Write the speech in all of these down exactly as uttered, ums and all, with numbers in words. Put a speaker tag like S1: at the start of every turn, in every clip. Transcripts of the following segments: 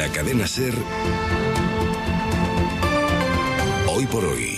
S1: la cadena SER, Hoy por Hoy,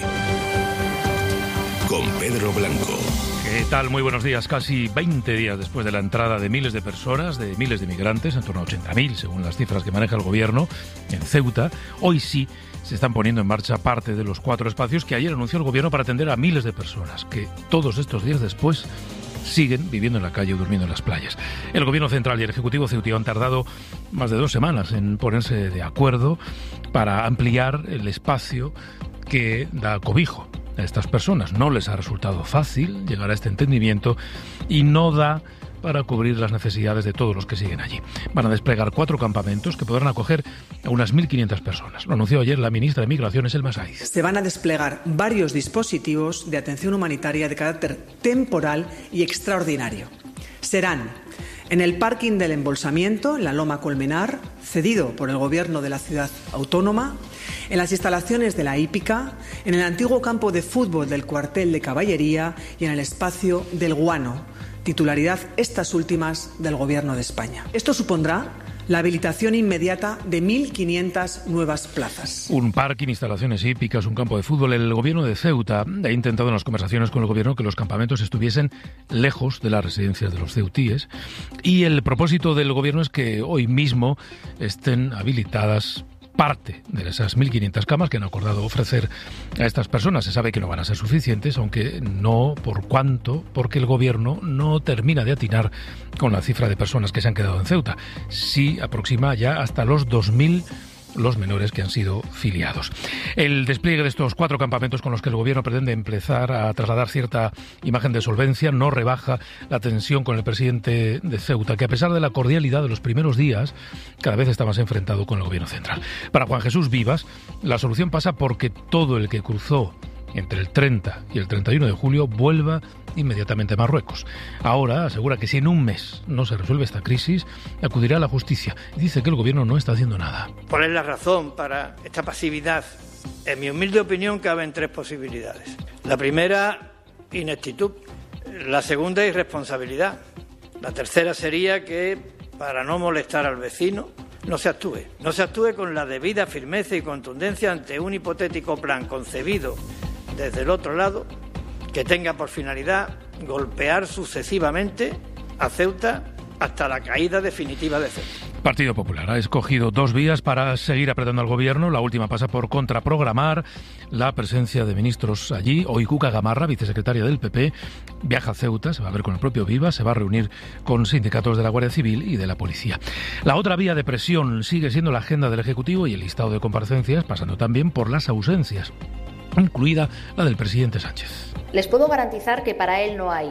S1: con Pedro Blanco.
S2: ¿Qué tal? Muy buenos días. Casi veinte días después de la entrada de miles de personas, de miles de migrantes, en torno a ochenta mil, según las cifras que maneja el gobierno, en Ceuta, hoy sí se están poniendo en marcha parte de los cuatro espacios que ayer anunció el gobierno para atender a miles de personas, que todos estos días después siguen viviendo en la calle o durmiendo en las playas. El gobierno central y el ejecutivo ceutí han tardado más de dos semanas en ponerse de acuerdo para ampliar el espacio que da cobijo a estas personas. No les ha resultado fácil llegar a este entendimiento y no da para cubrir las necesidades de todos los que siguen allí. Van a desplegar cuatro campamentos que podrán acoger a unas mil quinientas personas. Lo anunció ayer la ministra de Migraciones, Elma Saiz.
S3: Se van a desplegar varios dispositivos de atención humanitaria de carácter temporal y extraordinario. Serán en el parking del embolsamiento, en la Loma Colmenar, cedido por el gobierno de la ciudad autónoma, en las instalaciones de la hípica, en el antiguo campo de fútbol del cuartel de caballería y en el espacio del Guano, titularidad estas últimas del Gobierno de España. Esto supondrá la habilitación inmediata de mil quinientas nuevas plazas.
S2: Un parking, instalaciones hípicas, un campo de fútbol. El gobierno de Ceuta ha intentado en las conversaciones con el gobierno que los campamentos estuviesen lejos de las residencias de los ceutíes, y el propósito del gobierno es que hoy mismo estén habilitadas parte de esas mil quinientas camas que han acordado ofrecer a estas personas. Se sabe que no van a ser suficientes, aunque no por cuánto, porque el gobierno no termina de atinar con la cifra de personas que se han quedado en Ceuta. Sí aproxima ya hasta los dos mil los menores que han sido filiados. El despliegue de estos cuatro campamentos con los que el gobierno pretende empezar a trasladar cierta imagen de solvencia no rebaja la tensión con el presidente de Ceuta, que a pesar de la cordialidad de los primeros días, cada vez está más enfrentado con el gobierno central. Para Juan Jesús Vivas, la solución pasa porque todo el que cruzó entre el treinta y el treinta y uno de julio vuelva inmediatamente a Marruecos. Ahora asegura que si en un mes no se resuelve esta crisis, acudirá a la justicia. Dice que el gobierno no está haciendo nada.
S4: ¿Cuál es la razón para esta pasividad? En mi humilde opinión caben tres posibilidades. La primera, ineptitud. La segunda, irresponsabilidad. La tercera sería que, para no molestar al vecino, no se actúe. No se actúe con la debida firmeza y contundencia ante un hipotético plan concebido desde el otro lado, que tenga por finalidad golpear sucesivamente a Ceuta hasta la caída definitiva de Ceuta.
S2: Partido Popular ha escogido dos vías para seguir apretando al gobierno. La última pasa por contraprogramar la presencia de ministros allí. Hoy Cuca Gamarra, vicesecretaria del P P, viaja a Ceuta, se va a ver con el propio Vivas, se va a reunir con sindicatos de la Guardia Civil y de la Policía. La otra vía de presión sigue siendo la agenda del Ejecutivo y el listado de comparecencias, pasando también por las ausencias, incluida la del presidente Sánchez.
S5: Les puedo garantizar que para él no hay